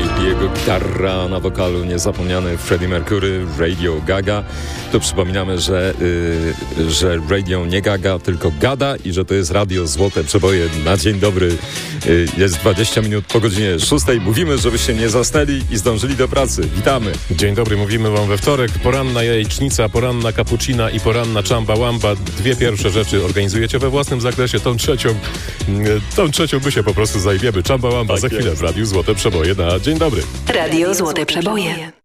i jego gitarra na wokalu, niezapomniany Freddie Mercury, Radio Gaga. To przypominamy, że radio nie gaga, tylko gada i że to jest Radio Złote Przeboje. Na dzień dobry. Jest 20 minut po godzinie 6. Mówimy, żebyście nie zasnęli i zdążyli do pracy. Witamy. Dzień dobry, mówimy wam we wtorek. Poranna jajecznica, poranna cappuccina i poranna chamba wamba. Dwie pierwsze rzeczy organizujecie we własnym zakresie. Tą trzecią my się po prostu zajmiemy. Chamba wamba tak za chwilę w Radiu Złote Przeboje na dzień dobry. Radio Złote Przeboje.